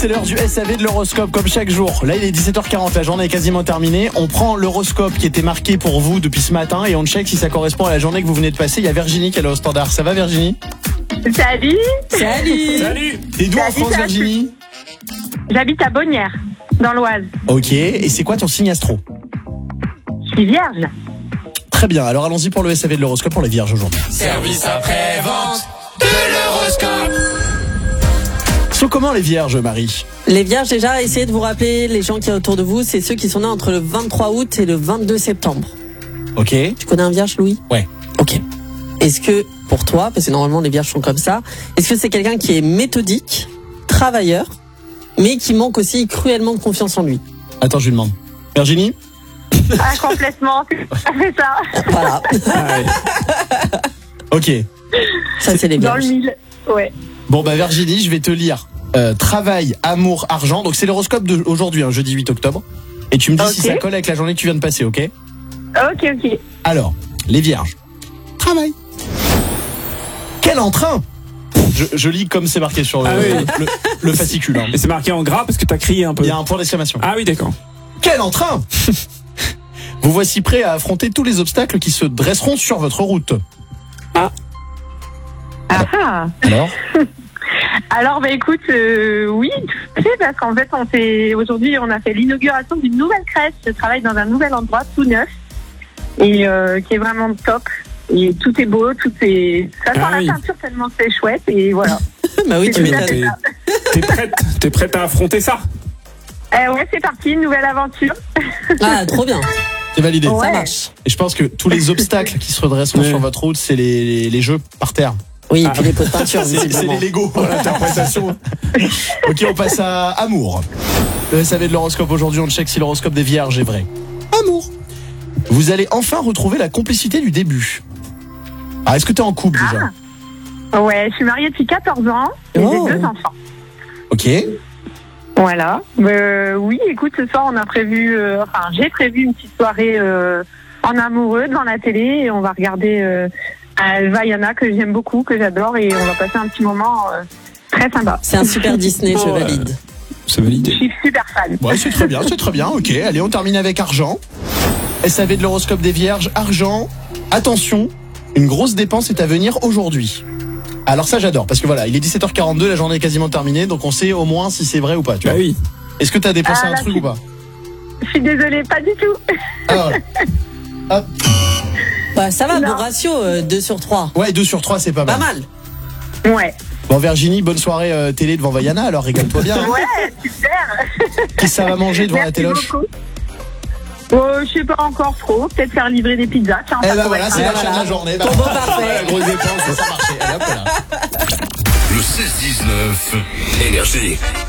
c'est l'heure du SAV de l'horoscope comme chaque jour. Là il est 17h40, la journée est quasiment terminée. On prend l'horoscope qui était marqué pour vous depuis ce matin et on check si ça correspond à la journée que vous venez de passer. Il y a Virginie qui est là au standard. Ça va Virginie? Salut. Salut. Et d'où en Salut, France salut. Virginie? J'habite à Bonnières, dans l'Oise. Ok, et c'est quoi ton signe astro? Je suis vierge. Très bien, alors allons-y pour le SAV de l'horoscope pour les vierges aujourd'hui. Service après-vente de l'horoscope. Sont comment les vierges, Marie? Les vierges, déjà, essayez de vous rappeler les gens qui sont autour de vous, c'est ceux qui sont nés entre le 23 août et le 22 septembre. Ok. Tu connais un vierge, Louis? Ouais. Ok. Est-ce que, pour toi, parce que normalement les vierges sont comme ça, est-ce que c'est quelqu'un qui est méthodique, travailleur, mais qui manque aussi cruellement de confiance en lui? Attends, je lui demande. Virginie? Ah, complètement. C'est ça. Voilà. Ok. Ça, c'est les Dans le vierges. mille. Ouais. Bon bah Virginie, je vais te lire travail, amour, argent. Donc c'est l'horoscope d'aujourd'hui, jeudi 8 octobre. Et tu me dis si Ok. ça colle avec la journée que tu viens de passer, ok? Ok. Alors, les vierges. Travail. Quel entrain! Je lis comme c'est marqué sur le fascicule. Hein. Et c'est marqué en gras parce que t'as crié un peu. Il y a un point d'exclamation. Ah oui, d'accord. Quel entrain! Vous voici prêt à affronter tous les obstacles qui se dresseront sur votre route. Ah. Alors? Alors, bah écoute, oui, tout à fait, parce qu'en fait, aujourd'hui, on a fait l'inauguration d'une nouvelle crèche. Je travaille dans un nouvel endroit, tout neuf, et qui est vraiment top. Et tout est beau, ça sent Ah la oui. peinture tellement c'est chouette, et voilà. Bah oui, tu C'est m'étonnes. T'es prête à affronter ça? Ouais, c'est parti, une nouvelle aventure. Ah, trop bien. C'est validé. Ouais. Ça marche. Et je pense que tous les obstacles qui se redresseront Ouais. sur votre route, c'est les jeux par terre. Oui, et puis les pots de peinture, C'est visiblement. les Lego pour l'interprétation. Ok, on passe à amour. Le SAV de l'horoscope aujourd'hui, on check si l'horoscope des vierges est vrai. Amour. Vous allez enfin retrouver la complicité du début. Ah, est-ce que t'es en couple déjà? Ouais, je suis mariée depuis 14 ans, et Oh. j'ai 2 enfants. Ok. Voilà. Oui, écoute, ce soir, j'ai prévu une petite soirée en amoureux devant la télé, et on va regarder Vaiana, que j'aime beaucoup, que j'adore, et on va passer un petit moment très sympa. C'est un super Disney, je Oh, valide. C'est Je validé. suis super fan. Ouais, c'est très bien, c'est très bien. Ok, allez, on termine avec argent. SAV de l'horoscope des vierges, argent. Attention, une grosse dépense est à venir aujourd'hui. Alors ça j'adore, parce que voilà, il est 17h42, la journée est quasiment terminée, donc on sait au moins si c'est vrai ou pas, tu Bah vois. oui. Est-ce que t'as dépensé Ah, un là, truc ou pas? Je suis désolée, pas du tout. Ah voilà. Hop. Bah, ça va, Non. bon ratio, 2 sur 3. Ouais, 2 sur 3, c'est pas mal. Pas mal. Ouais. Bon Virginie, bonne soirée télé devant Vaiana, alors régale-toi bien. Hein. Ouais, super. Qu'est-ce que ça va manger devant la Merci téloche? beaucoup. Je sais pas encore trop. Peut-être faire livrer des pizzas. Tiens, Eh ça ben pourrait voilà, être c'est un- la chaîne de la journée. Bah, Combo parfait. la grosse dépense, ça marchait. Allez, hop là. Le 16-19 Énergie.